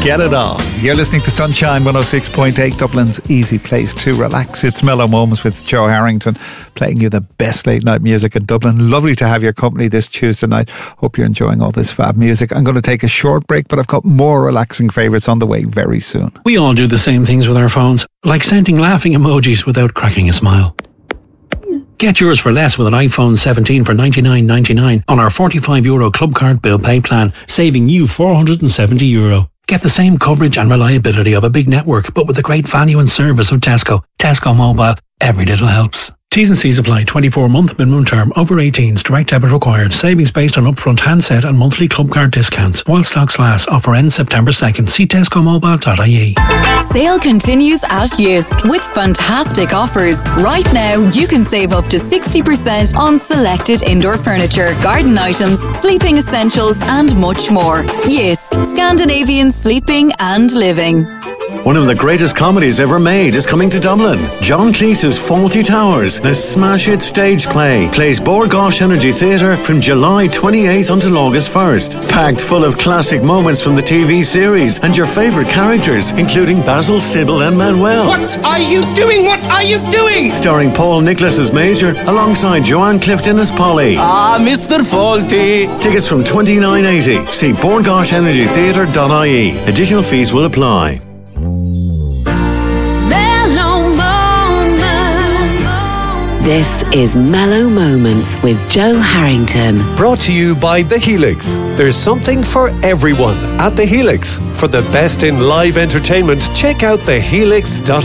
Get it on. You're listening to Sunshine 106.8, Dublin's easy place to relax. It's Mellow Moments with Joe Harrington, playing you the best late night music in Dublin. Lovely to have your company this Tuesday night. Hope you're enjoying all this fab music. I'm going to take a short break, but I've got more relaxing favourites on the way very soon. We all do the same things with our phones, like sending laughing emojis without cracking a smile. Get yours for less with an iPhone 17 for €99.99 on our €45 Club Card Bill Pay plan, saving you €470. Get the same coverage and reliability of a big network, but with the great value and service of Tesco. Tesco Mobile. Every little helps. T's and C's apply. 24-month minimum term. Over 18s. Direct debit required. Savings based on upfront handset and monthly club card discounts. While stocks last. Offer ends September 2nd. See tescomobile.ie. Sale continues at Jysk with fantastic offers. Right now, you can save up to 60% on selected indoor furniture, garden items, sleeping essentials, and much more. Jysk, Scandinavian sleeping and living. One of the greatest comedies ever made is coming to Dublin. John Cleese's Fawlty Towers, the smash hit stage play, plays Bord Gáis Energy Theatre from July 28th until August 1st. Packed full of classic moments from the TV series and your favourite characters, including Basil, Sybil and Manuel. What are you doing? What are you doing? Starring Paul Nicholas as Major, alongside Joanne Clifton as Polly. Ah, Mr. Fawlty. Tickets from $29.80. See bordgaishenergytheatre.ie. Additional fees will apply. This is Mellow Moments with Joe Harrington. Brought to you by The Helix. There's something for everyone at The Helix. For the best in live entertainment, check out thehelix.ie.